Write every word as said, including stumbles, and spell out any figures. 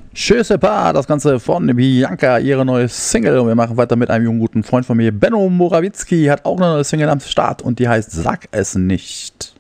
Tschüss, Pa, das Ganze von Bianca, ihre neue Single. Und wir machen weiter mit einem jungen guten Freund von mir. Benno Morawitzki hat auch eine neue Single am Start und die heißt Sag es nicht.